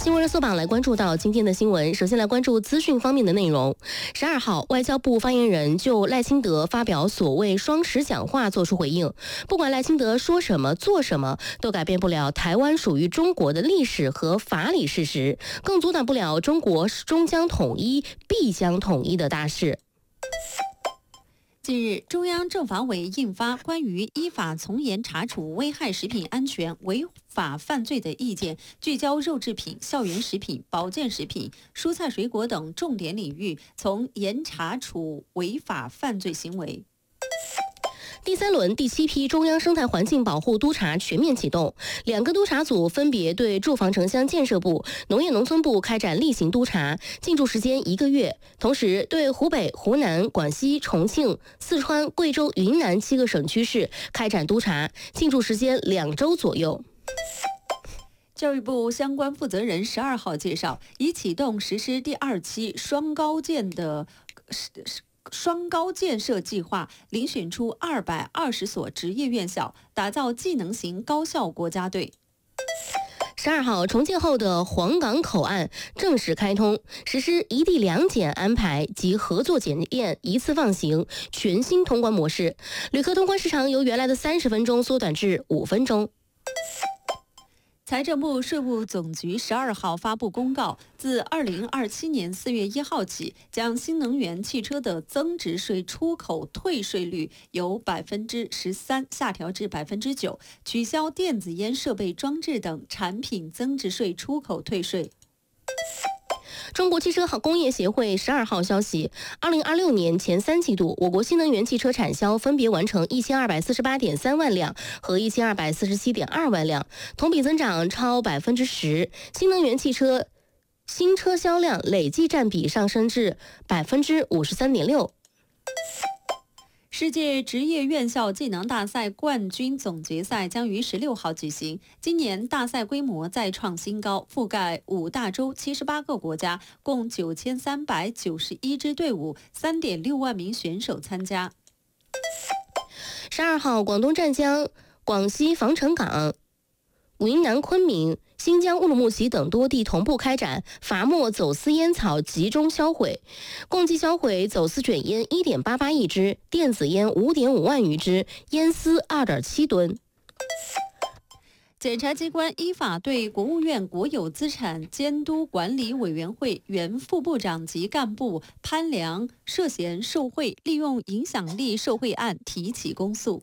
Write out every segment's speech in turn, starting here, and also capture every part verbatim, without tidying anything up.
新闻热搜榜来关注到今天的新闻，首先来关注资讯方面的内容。十二号，外交部发言人就赖清德发表所谓双十讲话作出回应，不管赖清德说什么做什么，都改变不了台湾属于中国的历史和法理事实，更阻挡不了中国终将统一、必将统一的大势。 近日，中央政法委印发关于依法从严查处危害食品安全违法犯罪的意见，聚焦肉制品、校园食品、保健食品、蔬菜水果等重点领域，从严查处违法犯罪行为。 第三轮第七批中央生态环境保护督察全面启动，两个督察组分别对住房城乡建设部、农业农村部开展例行督查，进驻时间一个月。同时，对湖北、湖南、广西、重庆、四川、贵州、云南七个省区市开展督查，进驻时间两周左右。 教育部相关负责人十二号介绍，已启动实施第二期双高建的双高建设计划，遴选出二百二十所职业院校，打造技能型高校国家队。 十二号，重建后的黄岗口岸正式开通，实施一地两检安排及合作检验一次放行，全新通关模式，旅客通关时长由原来的三十分钟缩短至五分钟。 财政部、税务总局十二号发布公告，自二零二七年四月一号起，将新能源汽车的增值税出口退税率由百分之十三下调至百分之九，取消电子烟设备装置等产品增值税出口退税。 中国汽车工业协会十二号消息，二零二六年前三季度，我国新能源汽车产销分别完成一千二百四十八点三万辆和一千二百四十七点二万辆，同比增长超百分之十。新能源汽车新车销量累计占比上升至百分之五十三点六。 世界职业院校技能大赛冠军总决赛将于十六号举行。今年大赛规模再创新高，覆盖五大洲七十八个国家，共九千三百九十一支队伍，三点六万名选手参加。 十二号，广东湛江、广西防城港、云南昆明、新疆乌鲁木齐等多地同步开展罚没走私烟草集中销毁，共计销毁走私卷烟 一点八八亿支，电子烟 五点五万余支，烟丝 二点七吨。 检察机关依法对国务院国有资产监督管理委员会原副部长级干部潘良涉嫌受贿、利用影响力受贿案提起公诉。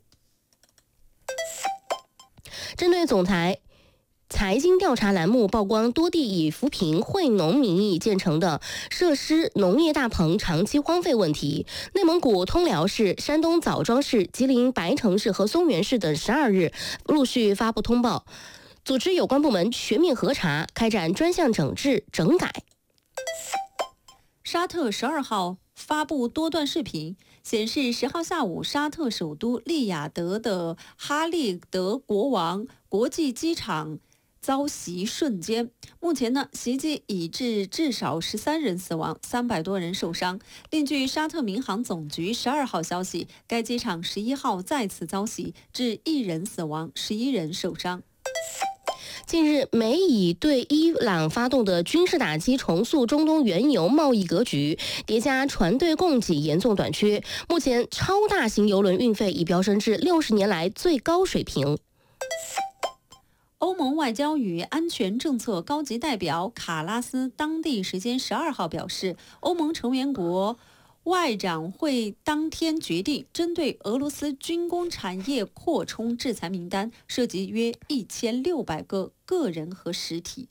针对总台财经调查栏目曝光多地以扶贫惠农名义建成的设施农业大棚长期荒废问题，内蒙古通辽市、山东枣庄市、吉林白城市和松原市等十二日陆续发布通报，组织有关部门全面核查，开展专项整治整改。 沙特十二号发布多段视频，显示十号下午沙特首都利雅得的哈利德国王国际机场遭袭瞬间，目前呢，袭击已致至少十三人死亡，三百多人受伤。另据沙特民航总局十二号消息，该机场十一号再次遭袭，致一人死亡，十一人受伤。 近日，美以对伊朗发动的军事打击重塑中东原油贸易格局，叠加船队供给严重短缺，目前超大型油轮运费已飙升至六十年来最高水平。 欧盟外交与安全政策高级代表卡拉斯当地时间十二号表示，欧盟成员国外长会当天决定针对俄罗斯军工产业扩充制裁名单，涉及约一千六百个个人和实体。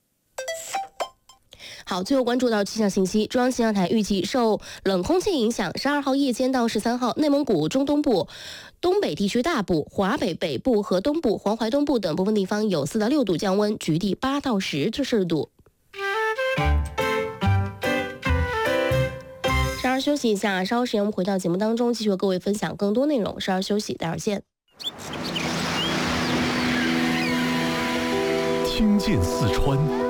好，最后关注到气象信息，中央气象台预计受冷空气影响，十二号夜间到十三号，内蒙古中东部、东北地区大部、华北北部和东部、黄淮东部等部分地方有四到六度降温，局地八到十摄氏度。稍事休息一下，稍后时间我们回到节目当中，继续和各位分享更多内容。稍事休息，待会儿见。 听见四川。